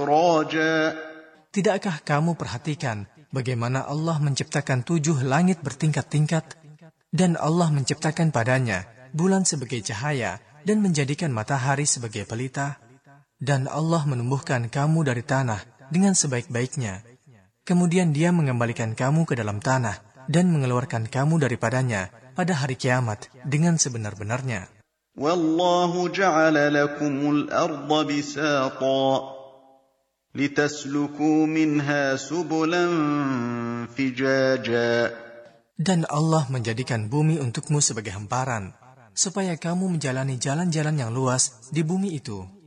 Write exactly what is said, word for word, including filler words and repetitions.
سراجا Tidakkah kamu perhatikan bagaimana Allah menciptakan tujuh langit bertingkat-tingkat, dan Allah menciptakan padanya bulan sebagai cahaya dan menjadikan matahari sebagai pelita, dan Allah menumbuhkan kamu dari tanah dengan sebaik-baiknya. Kemudian Dia mengembalikan kamu ke dalam tanah dan mengeluarkan kamu daripadanya pada hari kiamat dengan sebenar-benarnya. والله جعل لكم الأرض بساطا لتسلكوا منها سبلا فجاجا. Dan Allah menjadikan bumi untukmu sebagai hamparan, supaya kamu menjalani jalan-jalan yang luas di bumi itu.